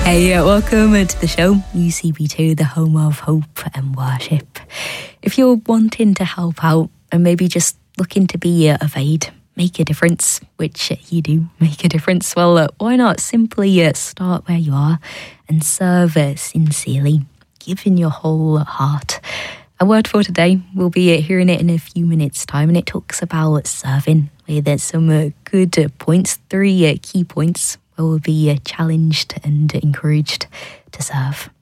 Hey, welcome to the show, UCB2, the home of hope and worship. If you're wanting to help out and maybe just looking to be of aid, make a difference, which you do make a difference, well, why not simply start where you are and serve sincerely, giving your whole heart. Our word for today, we'll be hearing it in a few minutes' time, and it talks about serving with some good points, 3 key points where we'll be challenged and encouraged to serve.